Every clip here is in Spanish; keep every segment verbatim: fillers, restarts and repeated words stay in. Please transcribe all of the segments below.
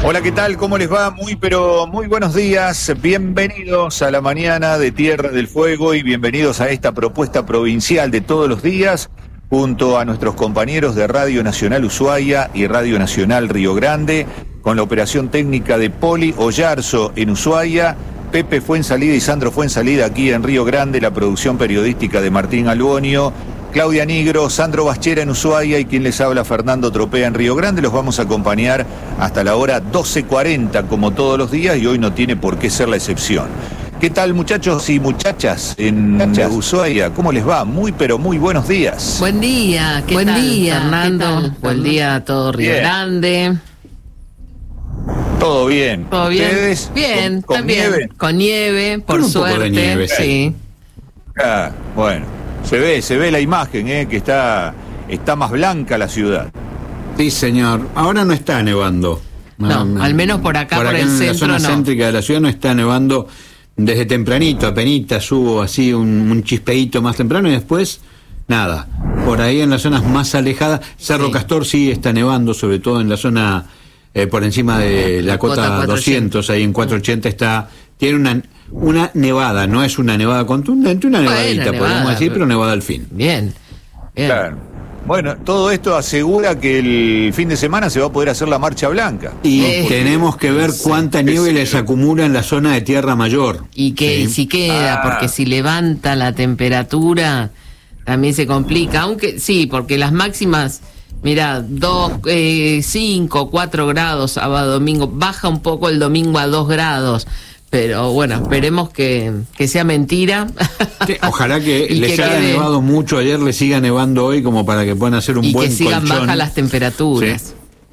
Hola, ¿qué tal? ¿Cómo les va? Muy, pero muy buenos días. Bienvenidos a la mañana de Tierra del Fuego y bienvenidos a esta propuesta provincial de todos los días junto a nuestros compañeros de Radio Nacional Ushuaia y Radio Nacional Río Grande, con la operación técnica de Poli Ollarzo en Ushuaia, Pepe Fuensalida y Sandro Fuensalida aquí en Río Grande, la producción periodística de Martín Albonio, Claudia Nigro, Sandro Baschera en Ushuaia y quien les habla, Fernando Tropea en Río Grande. Los vamos a acompañar hasta la hora doce cuarenta como todos los días y hoy no tiene por qué ser la excepción. ¿Qué tal, muchachos y muchachas en muchachas. Ushuaia? ¿Cómo les va? Muy pero muy buenos días. Buen día, ¿qué Buen tal, día, Fernando? Fernando. Buen día a todo Río Bien. Grande. ¿Todo bien? ¿Todo bien? ¿Ustedes? Bien, ¿Con, con también. nieve? Con nieve, por Con un poco suerte. de nieve, sí. Ah, bueno, se ve, se ve la imagen, eh, que está, está más blanca la ciudad. Sí, señor. Ahora no está nevando. No, al menos por acá, por acá el en centro, la zona no. céntrica de la ciudad no está nevando desde tempranito, apenitas hubo así un, un chispeíto más temprano y después nada. Por ahí en las zonas más alejadas, Cerro Sí. Castor sí está nevando, sobre todo en la zona eh, por encima de la, La cota cota cuatrocientos. doscientos, ahí en cuatrocientos ochenta está, tiene una una nevada, no es una nevada contundente, una Bueno, nevadita, nevada, podemos decir, pero- pero nevada al fin. Bien. Bien. Claro. Bueno, todo esto asegura que el fin de semana se va a poder hacer la marcha blanca. Y Eh, tenemos que ver cuánta nieve les acumula en la zona de Tierra Mayor. Y que Sí. si queda, Ah. porque si levanta la temperatura, también se complica. Aunque sí, porque las máximas, mira, dos, eh, cinco, cuatro grados sábado, domingo, baja un poco el domingo a dos grados. Pero bueno, esperemos que, que sea mentira. Sí, ojalá que Y les que haya quede- nevado mucho ayer, les siga nevando hoy como para que puedan hacer un y buen que sigan colchón. bajas las temperaturas.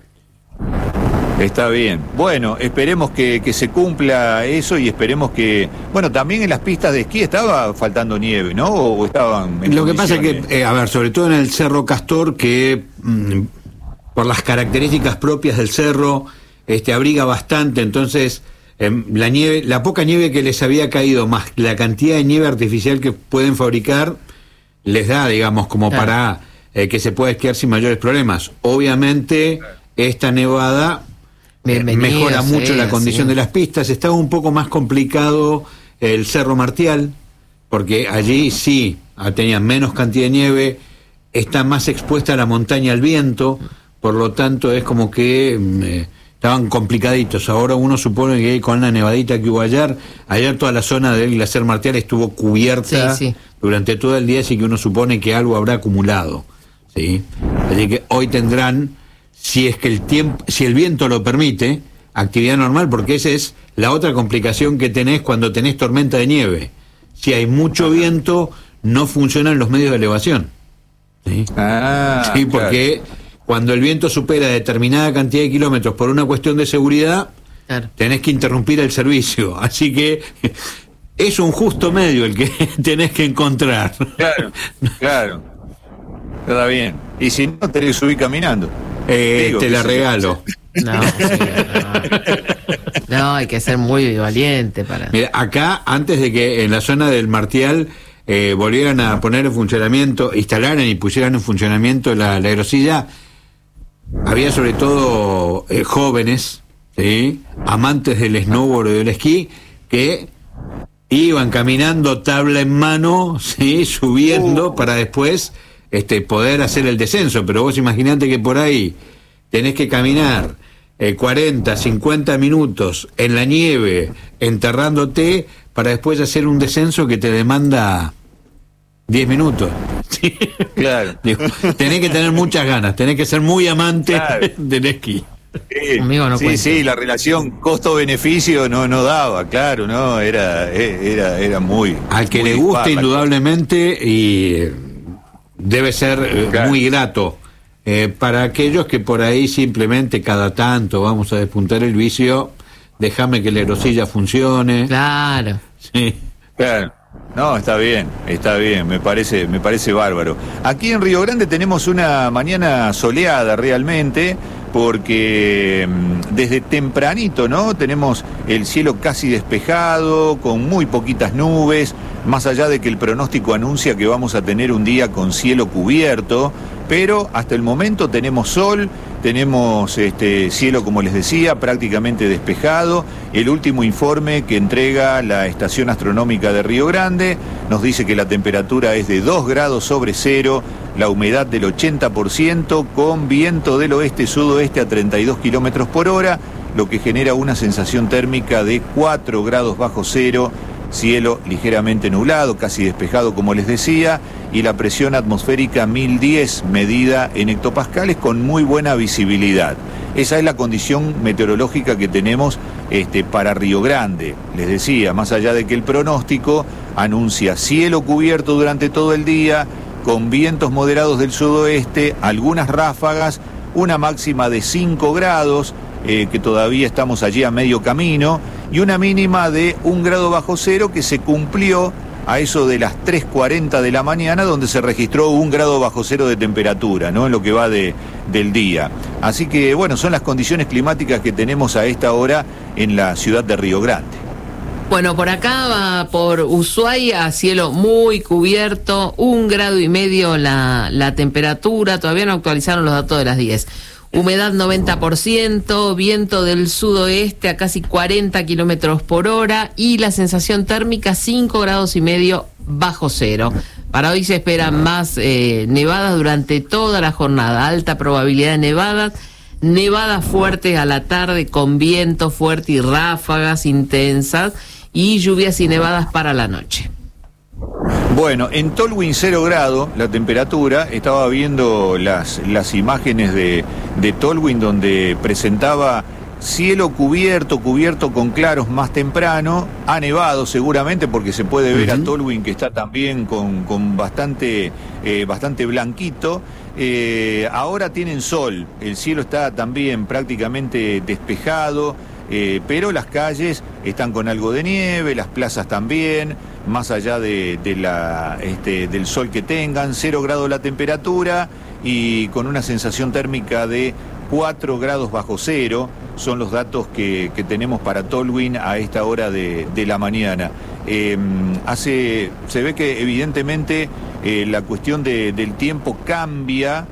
Está bien. Bueno, esperemos que, que se cumpla eso y esperemos que... Bueno, también en las pistas de esquí estaba faltando nieve, ¿no? ¿O estaban en Lo que pasa es que, condiciones? eh, a ver, sobre todo en el Cerro Castor, que mm, por las características propias del cerro, este abriga bastante, entonces eh, la nieve, la poca nieve que les había caído, más la cantidad de nieve artificial que pueden fabricar, les da, digamos, como Claro. para eh, que se pueda esquiar sin mayores problemas. Obviamente, esta nevada eh, Bienvenido mejora mucho sea, la condición sí. de las pistas. Estaba un poco más complicado el Cerro Martial, porque allí sí ah, tenían menos cantidad de nieve, está más expuesta a la montaña al viento, por lo tanto es como que mm, eh, estaban complicaditos. Ahora uno supone que con la nevadita que hubo ayer, ayer toda la zona del glaciar Martial estuvo cubierta Sí, sí. durante todo el día, así que uno supone que algo habrá acumulado, ¿sí? Así que hoy tendrán, si es que el tiempo, si el viento lo permite, actividad normal, porque esa es la otra complicación que tenés cuando tenés tormenta de nieve. Si hay mucho viento, no funcionan los medios de elevación, ¿sí? Ah, Sí, claro. porque cuando el viento supera determinada cantidad de kilómetros por una cuestión de seguridad, Claro. tenés que interrumpir el servicio. Así que es un justo medio el que tenés que encontrar. Claro, claro. Está bien. Y si no, tenés que subir caminando. Eh, Digo, te qué la sé yo. regalo. No, sí, no. No, hay que ser muy valiente para... Mira, acá, antes de que en la zona del Martial eh, volvieran a poner en funcionamiento, instalaran y pusieran en funcionamiento la, la aerosilla, había sobre todo eh, jóvenes, ¿sí? Amantes del snowboard y del esquí, que iban caminando tabla en mano, ¿sí? Subiendo para después este, poder hacer el descenso. Pero vos imaginate que por ahí tenés que caminar eh, cuarenta, cincuenta minutos en la nieve, enterrándote, para después hacer un descenso que te demanda diez minutos. ¿Sí? Claro. Digo, tenés que tener muchas ganas, tenés que ser muy amante Claro. del esquí. Sí, Conmigo no sí, cuenta. sí, la relación costo-beneficio no no daba, claro, no, era era era muy Al que muy le guste, dispar la indudablemente, y eh, debe ser eh, Claro. muy grato. Eh, para aquellos que por ahí simplemente cada tanto vamos a despuntar el vicio, déjame que la aerosilla funcione. Claro. Sí. Claro. No, está bien, está bien, me parece, me parece bárbaro. Aquí en Río Grande tenemos una mañana soleada realmente, porque mm, desde tempranito, ¿no? Tenemos el cielo casi despejado, con muy poquitas nubes, más allá de que el pronóstico anuncia que vamos a tener un día con cielo cubierto, Pero hasta el momento tenemos sol, tenemos este cielo, como les decía, prácticamente despejado. El último informe que entrega la Estación Astronómica de Río Grande nos dice que la temperatura es de dos grados sobre cero, la humedad del ochenta por ciento, con viento del oeste-sudoeste a treinta y dos kilómetros por hora, lo que genera una sensación térmica de cuatro grados bajo cero, cielo ligeramente nublado, casi despejado como les decía, y la presión atmosférica mil diez medida en hectopascales con muy buena visibilidad. Esa es la condición meteorológica que tenemos este, para Río Grande. Les decía, más allá de que el pronóstico anuncia cielo cubierto durante todo el día, con vientos moderados del sudoeste, algunas ráfagas, una máxima de cinco grados, eh, que todavía estamos allí a medio camino, y una mínima de un grado bajo cero que se cumplió a eso de las tres cuarenta de la mañana, donde se registró un grado bajo cero de temperatura, ¿no? En lo que va de, del día. Así que, bueno, son las condiciones climáticas que tenemos a esta hora en la ciudad de Río Grande. Bueno, por acá va por Ushuaia, cielo muy cubierto, un grado y medio la, la temperatura, todavía no actualizaron los datos de las diez. Humedad noventa por ciento, viento del sudoeste a casi cuarenta kilómetros por hora y la sensación térmica cinco grados y medio bajo cero. Para hoy se esperan más eh, nevadas durante toda la jornada, alta probabilidad de nevadas, nevadas fuertes a la tarde con viento fuerte y ráfagas intensas y lluvias y nevadas para la noche. Bueno, en Tolwyn cero grado la temperatura, estaba viendo las, las imágenes de, de Tolwyn donde presentaba cielo cubierto, cubierto con claros más temprano, ha nevado seguramente porque se puede ver uh-huh. a Tolwyn que está también con, con bastante, eh, bastante blanquito. Eh, ahora tienen sol, el cielo está también prácticamente despejado, eh, pero las calles están con algo de nieve, las plazas también, más allá de, de la, este, del sol que tengan, cero grados la temperatura y con una sensación térmica de cuatro grados bajo cero, son los datos que, que tenemos para Tolwyn a esta hora de, de la mañana. Eh, hace, se ve que evidentemente eh, la cuestión de, del tiempo cambia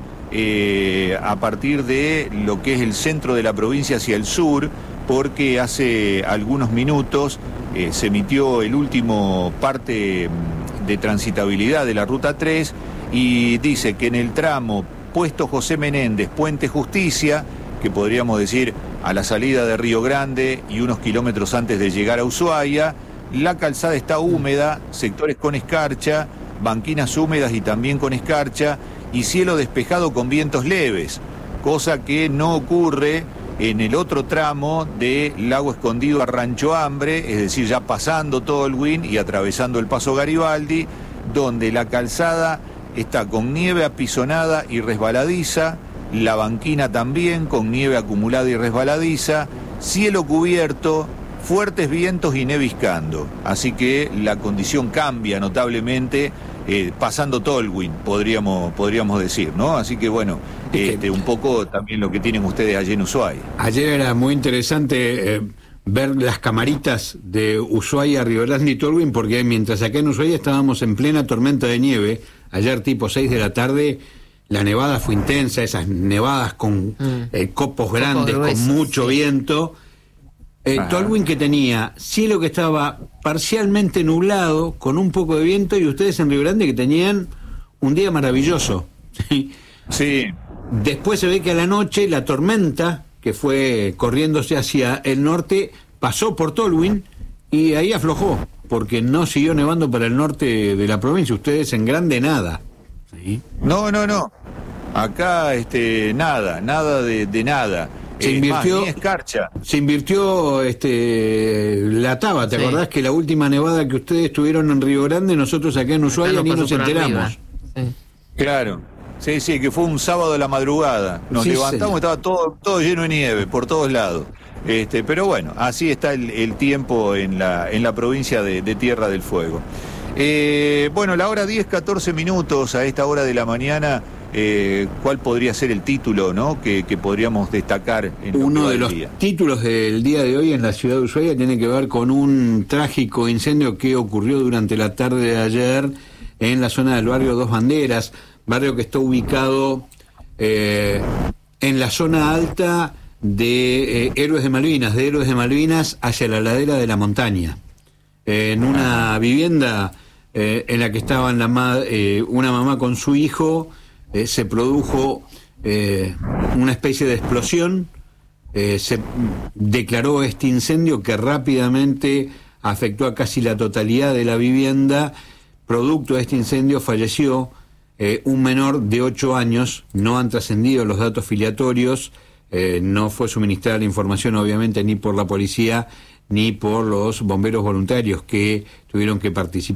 eh, a partir de lo que es el centro de la provincia hacia el sur, porque hace algunos minutos eh, se emitió el último parte de transitabilidad de la Ruta tres y dice que en el tramo Puesto José Menéndez, Puente Justicia, que podríamos decir a la salida de Río Grande y unos kilómetros antes de llegar a Ushuaia, la calzada está húmeda, sectores con escarcha, banquinas húmedas y también con escarcha, y cielo despejado con vientos leves, cosa que no ocurre en el otro tramo de Lago Escondido a Rancho Hambre, es decir, ya pasando Tolwyn y atravesando el Paso Garibaldi, donde la calzada está con nieve apisonada y resbaladiza, la banquina también con nieve acumulada y resbaladiza, cielo cubierto, fuertes vientos y neviscando. Así que la condición cambia notablemente eh, pasando Tolwyn, podríamos, podríamos decir, ¿no? Así que bueno, este, un poco también lo que tienen ustedes allí en Ushuaia. Ayer era muy interesante eh, ver las camaritas de Ushuaia, Río Grande y Tolwyn, porque mientras acá en Ushuaia estábamos en plena tormenta de nieve, ayer tipo seis de la tarde, la nevada fue intensa, esas nevadas con mm. eh, copos grandes, Copos con mucho sí. viento. Eh, Tolwyn que tenía cielo que estaba parcialmente nublado, con un poco de viento, y ustedes en Río Grande que tenían un día maravilloso. Sí. Después se ve que a la noche la tormenta, que fue corriéndose hacia el norte, pasó por Tolwyn y ahí aflojó, porque no siguió nevando para el norte de la provincia. Ustedes en Grande nada. ¿Sí? No, no, no. Acá este nada, nada de, de nada. Se invirtió, más, ni escarcha. Se invirtió este, la taba. ¿Te sí. acordás que la última nevada que ustedes tuvieron en Río Grande, nosotros acá en Ushuaia ni nos enteramos? Sí. Claro. Sí, sí, que fue un sábado de la madrugada. Nos sí, levantamos, sí. estaba todo, todo lleno de nieve por todos lados. Este, pero bueno, así está el, el tiempo en la, en la provincia de, de Tierra del Fuego. Eh, bueno, la hora diez, catorce minutos a esta hora de la mañana. Eh, ¿Cuál podría ser el título, ¿no? que, que podríamos destacar en uno de los día? Títulos del día de hoy en la ciudad de Ushuaia tiene que ver con un trágico incendio que ocurrió durante la tarde de ayer en la zona del barrio Dos Banderas. barrio que está ubicado eh, en la zona alta de eh, Héroes de Malvinas, de Héroes de Malvinas hacia la ladera de la montaña, eh, en una vivienda eh, en la que estaban la ma eh, una mamá con su hijo. Eh, se produjo eh, una especie de explosión, eh, se declaró este incendio que rápidamente afectó a casi la totalidad de la vivienda. Producto de este incendio falleció eh, un menor de ocho años, no han trascendido los datos filiatorios, eh, no fue suministrada la información obviamente ni por la policía ni por los bomberos voluntarios que tuvieron que participar.